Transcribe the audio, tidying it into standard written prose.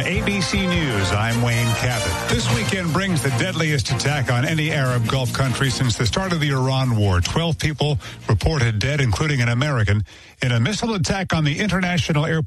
ABC News, I'm Wayne Cabot. This weekend brings the deadliest attack on any Arab Gulf country since the start of the Iran war. 12 people reported dead, including an American, in a missile attack on the international airport.